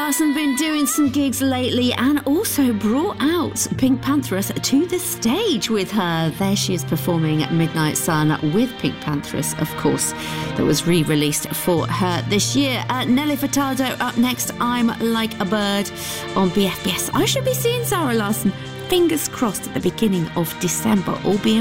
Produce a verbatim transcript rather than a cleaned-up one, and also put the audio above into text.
Larsson been doing some gigs lately and also brought out Pink Pantheress to the stage with her. There she is performing Midnight Sun with Pink Pantheress, of course, that was re-released for her this year. Uh, Nelly Furtado up next, I'm Like a Bird on B F B S. I should be seeing Zara Larsson, fingers crossed, at the beginning of December, all being